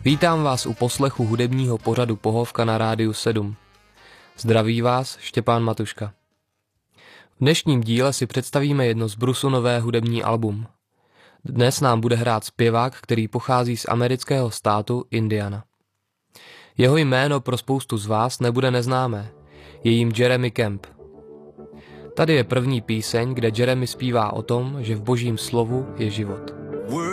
Vítám vás u poslechu hudebního pořadu Pohovka na Rádiu 7. Zdraví vás Štěpán Matuška. V dnešním díle si představíme jedno z Brusu nové hudební album. Dnes nám bude hrát zpěvák, který pochází z amerického státu Indiana. Jeho jméno pro spoustu z vás nebude neznámé. Je jím Jeremy Camp. Tady je první píseň, kde Jeremy zpívá o tom, že v Božím slovu je život.